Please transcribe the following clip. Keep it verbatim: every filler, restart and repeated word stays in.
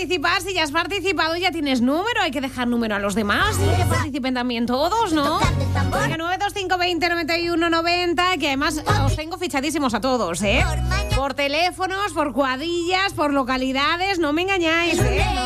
participar. Si ya has participado, ya tienes número. Hay que dejar número a los demás y que participen también todos, ¿no? Venga, nueve dos cinco veinte noventa y uno noventa, que además os tengo fichadísimos a todos, ¿eh? Por teléfonos, por cuadrillas, por localidades, no me engañáis, ¿eh?